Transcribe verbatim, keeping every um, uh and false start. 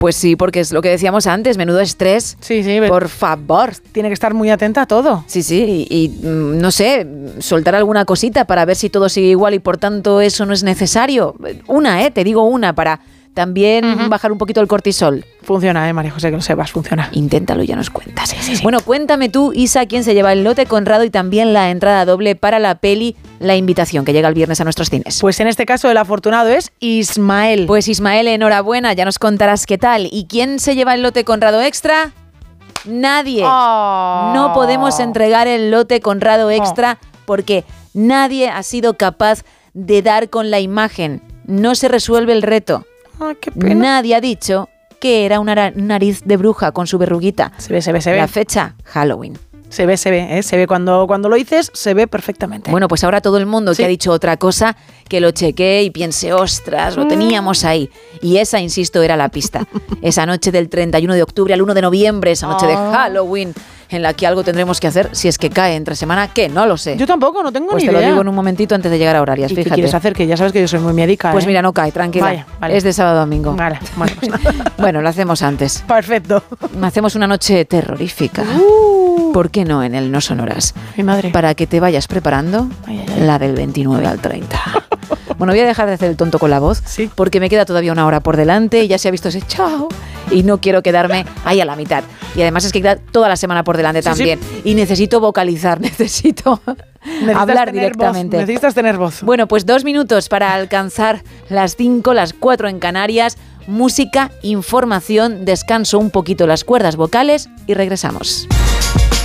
Pues sí, porque es lo que decíamos antes, menudo estrés. Sí, sí. Por favor. Tiene que estar muy atenta a todo. Sí, sí, y, y no sé, soltar alguna cosita para ver si todo sigue igual y por tanto eso no es necesario. Una, ¿eh? Te digo una, para también uh-huh. bajar un poquito el cortisol. Funciona, ¿eh, María José? Que lo sepas, funciona. Inténtalo y ya nos cuentas. Sí, sí, sí. Bueno, cuéntame tú, Isa, quién se lleva el lote Conrado y también la entrada doble para la peli La Invitación, que llega el viernes a nuestros cines. Pues en este caso el afortunado es Ismael. Pues Ismael, enhorabuena, ya nos contarás qué tal. ¿Y quién se lleva el lote Conrado Extra? Nadie. Oh. No podemos entregar el lote Conrado Extra oh. porque nadie ha sido capaz de dar con la imagen. No se resuelve el reto. Ay, qué pena. Nadie ha dicho que era una nariz de bruja con su verruguita. Se ve, se ve, se ve. La fecha, Halloween. Se ve, se ve, ¿eh? Se ve cuando, cuando lo dices, se ve perfectamente. Bueno, pues ahora todo el mundo sí. que ha dicho otra cosa, que lo chequee y piense, ostras, lo teníamos ahí. Y esa, insisto, era la pista. Esa noche del treinta y uno de octubre al uno de noviembre, esa noche oh. de Halloween, en la que algo tendremos que hacer si es que cae entre semana, que no lo sé. Yo tampoco, no tengo pues ni idea. Pues te lo digo en un momentito antes de llegar a horarias, ¿Y fíjate. qué quieres hacer? Que ya sabes que yo soy muy médica, Pues ¿eh? mira, no cae, tranquila. Vaya, vale. Es de sábado a domingo. Vale, bueno, pues bueno, lo hacemos antes. Perfecto. Hacemos una noche terrorífica. Uh. ¿Por qué no en el No Sonoras? Mi madre. Para que te vayas preparando ay, ay, ay. la del veintinueve al treinta. Bueno, voy a dejar de hacer el tonto con la voz, sí. porque me queda todavía una hora por delante y ya se ha visto ese chao y no quiero quedarme ahí a la mitad. Y además es que queda toda la semana por delante sí, también. Sí. Y necesito vocalizar, necesito hablar directamente. Voz, necesitas tener voz. Bueno, pues dos minutos para alcanzar las cinco, las cuatro en Canarias. Música, información, descanso un poquito las cuerdas vocales y regresamos.